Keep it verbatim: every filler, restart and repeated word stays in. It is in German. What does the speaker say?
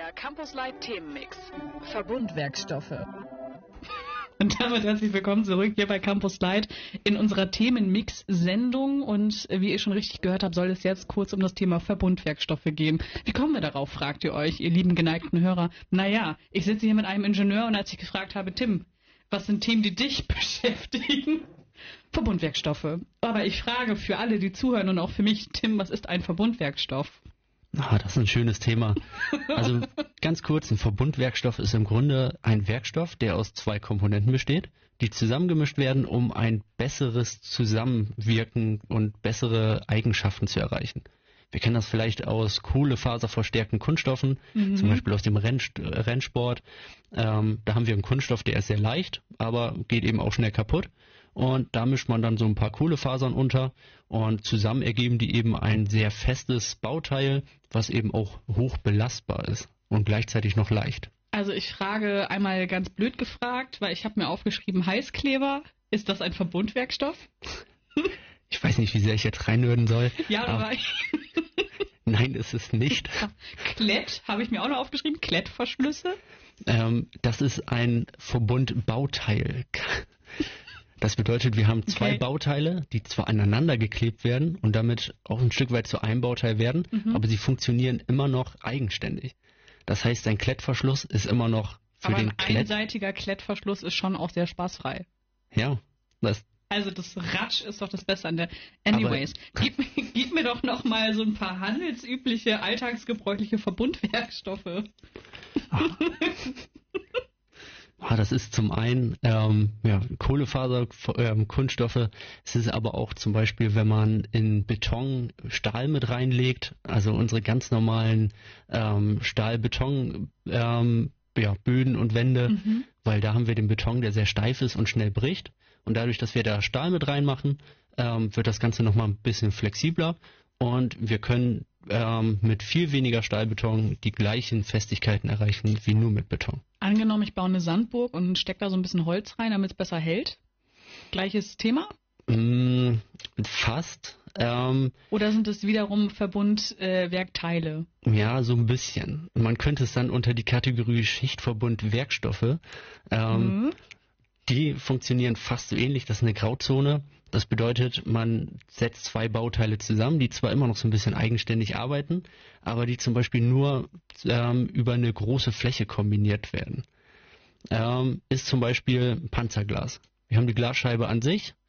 Der Campus Light Themenmix. Verbundwerkstoffe. Und damit herzlich willkommen zurück hier bei Campus Light in unserer Themenmix-Sendung. Und wie ihr schon richtig gehört habt, soll es jetzt kurz um das Thema Verbundwerkstoffe gehen. Wie kommen wir darauf, fragt ihr euch, ihr lieben geneigten Hörer. Naja, ich sitze hier mit einem Ingenieur und als ich gefragt habe, Tim, was sind Themen, die dich beschäftigen? Verbundwerkstoffe. Aber ich frage für alle, die zuhören und auch für mich, Tim, was ist ein Verbundwerkstoff? Ah, das ist ein schönes Thema. Also ganz kurz, ein Verbundwerkstoff ist im Grunde ein Werkstoff, der aus zwei Komponenten besteht, die zusammengemischt werden, um ein besseres Zusammenwirken und bessere Eigenschaften zu erreichen. Wir kennen das vielleicht aus kohlefaserverstärkten Kunststoffen, mhm. zum Beispiel aus dem Rennst- Rennsport. Ähm, da haben wir einen Kunststoff, der ist sehr leicht, aber geht eben auch schnell kaputt. Und da mischt man dann so ein paar Kohlefasern unter und zusammen ergeben die eben ein sehr festes Bauteil, was eben auch hoch belastbar ist und gleichzeitig noch leicht. Also ich frage einmal ganz blöd gefragt, weil ich habe mir aufgeschrieben, Heißkleber, ist das ein Verbundwerkstoff? Ich weiß nicht, wie sehr ich jetzt reinhören soll. Ja, aber nein, ist es nicht. Klett, habe ich mir auch noch aufgeschrieben, Klettverschlüsse? Ähm, das ist ein Verbundbauteil. Das bedeutet, wir haben zwei okay. Bauteile, die zwar aneinander geklebt werden und damit auch ein Stück weit zu einem Bauteil werden, mhm. aber sie funktionieren immer noch eigenständig. Das heißt, ein Klettverschluss ist immer noch für aber den ein Klett... einseitiger Klettverschluss ist schon auch sehr spaßfrei. Ja. Das also das Ratsch ist doch das Beste an der... Anyways, gib, gib mir doch noch mal so ein paar handelsübliche, alltagsgebräuchliche Verbundwerkstoffe. Ach. Das ist zum einen ähm, ja, Kohlefaser, ähm, Kunststoffe. Es ist aber auch zum Beispiel, wenn man in Beton Stahl mit reinlegt, also unsere ganz normalen ähm, Stahl-Beton ähm, ja, Böden und Wände, mhm. weil da haben wir den Beton, der sehr steif ist und schnell bricht. Und dadurch, dass wir da Stahl mit reinmachen, ähm, wird das Ganze nochmal ein bisschen flexibler und wir können ähm, mit viel weniger Stahlbeton die gleichen Festigkeiten erreichen wie nur mit Beton. Angenommen, ich baue eine Sandburg und stecke da so ein bisschen Holz rein, damit es besser hält. Gleiches Thema? Mm, fast. Ähm, Oder sind es wiederum Verbundwerkteile? Äh, ja, so ein bisschen. Man könnte es dann unter die Kategorie Schichtverbundwerkstoffe. Ähm, mhm. Die funktionieren fast so ähnlich. Das ist eine Grauzone. Das bedeutet, man setzt zwei Bauteile zusammen, die zwar immer noch so ein bisschen eigenständig arbeiten, aber die zum Beispiel nur ähm, über eine große Fläche kombiniert werden. Ähm, ist zum Beispiel Panzerglas. Wir haben die Glasscheibe an sich